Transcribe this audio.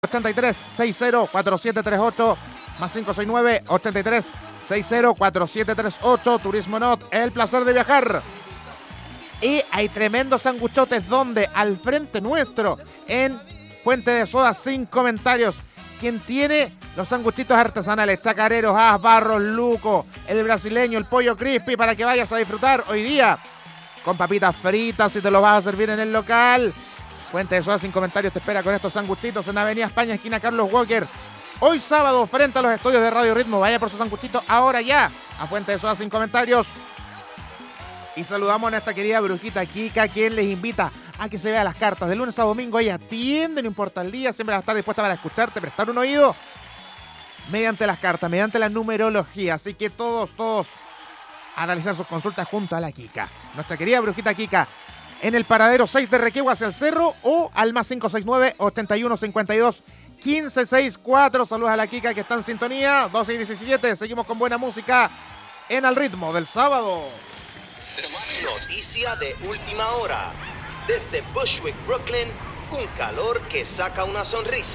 83 60 4738 más 569 83 60 4738. Turismo Not, el placer de viajar. Y hay tremendos sanguchotes donde al frente nuestro en Puente de Soda, sin comentarios. Quien tiene los sanguchitos artesanales, Chacareros, Barros, Luco, el brasileño, el pollo crispy, para que vayas a disfrutar hoy día con papitas fritas si te lo vas a servir en el local. Puente de Soda, sin comentarios, te espera con estos sanguchitos en Avenida España, esquina Carlos Walker. Hoy sábado, frente a los estudios de Radio Ritmo. Vaya por su sanguchito ahora ya a Puente de Soda, sin comentarios. Y saludamos a nuestra querida brujita Kika, quien les invita a que se vea las cartas. De lunes a domingo ella atiende, no importa el día, siempre va a estar dispuesta para escucharte, prestar un oído mediante las cartas, mediante la numerología. Así que todos a realizar sus consultas junto a la Kika. Nuestra querida brujita Kika, en el paradero 6 de Requegua hacia el cerro, o al más 569 81 52 15 64. Saludos a la Kika que está en sintonía. 12 y 17. Seguimos con buena música en Al Ritmo del Sábado. Noticia de última hora. Desde Bushwick, Brooklyn, un calor que saca una sonrisa.